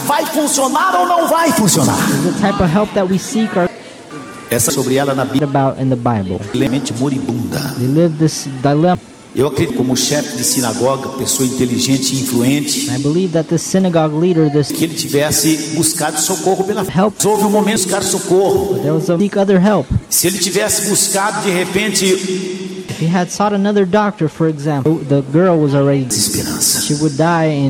vai funcionar ou não vai funcionar? The type of help that we seek are Essa sobre ela na Bíblia, about in the Bible. mente moribunda. They live this dilemma. Eu acredito como chefe de sinagoga, pessoa inteligente e influente, I believe that the synagogue leader, que ele tivesse buscado socorro pela Help. Houve um momento de buscar socorro. there was a seek other help. Se ele tivesse buscado de repente If he had sought another doctor, for example, the girl was already, esperança. she would die in